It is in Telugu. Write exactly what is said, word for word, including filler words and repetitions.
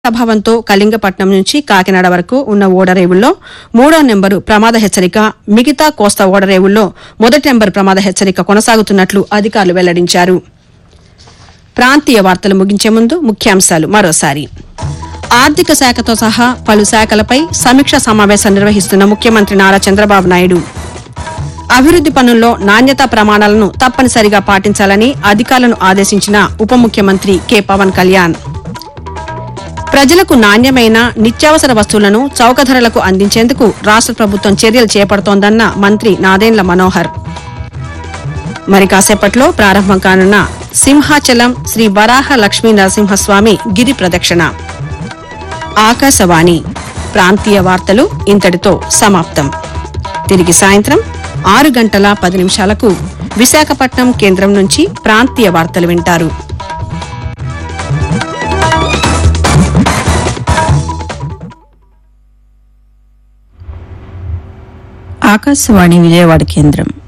ప్రభావంతో కళింగపట్నం నుంచి కాకినాడ వరకు ఉన్న ఓడరేవుల్లో మూడో నెంబరు ప్రమాద హెచ్చరిక, మిగతా కోస్తా ఓడరేవుల్లో మొదటి నెంబరు ప్రమాద హెచ్చరిక కొనసాగుతున్నట్లు అధికారులు వెల్లడించారు. ప్రాంతీయ వార్తలు ముగించే ముందు ముఖ్యాంశాలు మరోసారి. ఆర్థిక శాఖతో సహా పలు శాఖలపై సమీక్షా సమావేశం నిర్వహిస్తున్న ముఖ్యమంత్రి నారా చంద్రబాబు నాయుడు అభివృద్ది పనుల్లో నాణ్యతా ప్రమాణాలను తప్పనిసరిగా పాటించాలని అధికారులను ఆదేశించిన ఉప ముఖ్యమంత్రి కె పవన్ కళ్యాణ్. ప్రజలకు నాణ్యమైన నిత్యావసర వస్తువులను చౌక ధరలకు అందించేందుకు రాష్ట ప్రభుత్వం చర్యలు చేపడుతోందన్న మంత్రి నాదెండ్ల మనోహర్. మరి కాసేపట్లో ప్రారంభం కానున్న సింహాచలం శ్రీ వరాహ లక్ష్మీ నరసింహస్వామి గిరి ప్రదక్షిణ. ఆకాశవాణి ప్రాంతీయ వార్తలు ఇంతటితో సమాప్తం. తిరిగి సాయంత్రం ఆరు గంటల పది నిమిషాలకు విశాఖపట్నం కేంద్రం నుంచి ప్రాంతీయ వార్తలు వింటారు. ఆకాశవాణి విజయవాడ కేంద్రం.